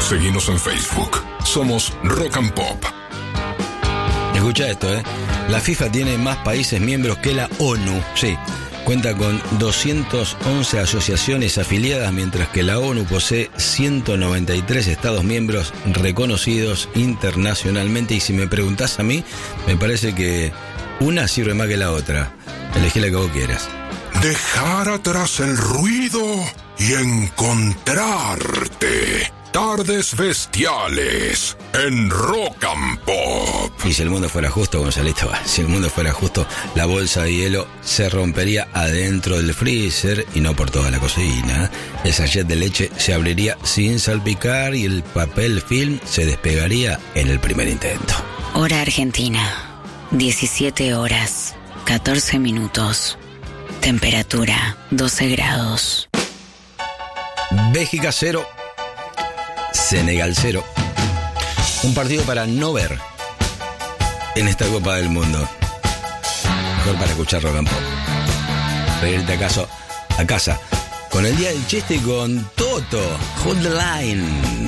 Seguinos en Facebook. Somos Rock and Pop. Escucha esto, La FIFA tiene más países miembros que la ONU. Sí, cuenta con 211 asociaciones afiliadas, mientras que la ONU posee 193 estados miembros reconocidos internacionalmente. Y si me preguntás a mí, me parece que una sirve más que la otra. Elegí la que vos quieras. Dejar atrás el ruido y encontrarte. Tardes Bestiales en Rock and Pop. Y si el mundo fuera justo, Gonzalito, si el mundo fuera justo, la bolsa de hielo se rompería adentro del freezer y no por toda la cocina. El sachet de leche se abriría sin salpicar y el papel film se despegaría en el primer intento. Hora Argentina, 17 horas, 14 minutos. Temperatura, 12 grados. Bélgica 0. Senegal 0. Un partido para no ver en esta Copa del Mundo. Mejor para escuchar Rock and Pop. Reírte a casa con el día del chiste con Toto. Hold the line.